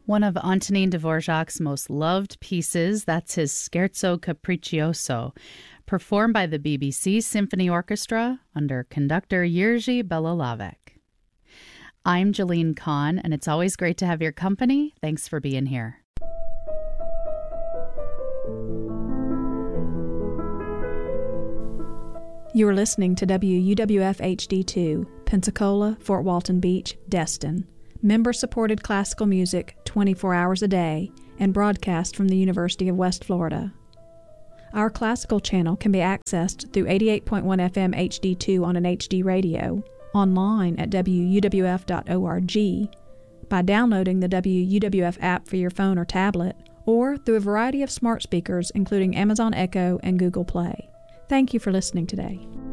One of Antonin Dvorak's most loved pieces, that's his Scherzo Capriccioso, performed by the BBC Symphony Orchestra under conductor Jiří Belohlávek. I'm Jalene Kahn, and it's always great to have your company. Thanks for being here. You are listening to WUWF HD2, Pensacola, Fort Walton Beach, Destin. Member-supported classical music 24 hours a day and broadcast from the University of West Florida. Our classical channel can be accessed through 88.1 FM HD2 on an HD radio, online at wuwf.org, by downloading the WUWF app for your phone or tablet, or through a variety of smart speakers including Amazon Echo and Google Play. Thank you for listening today.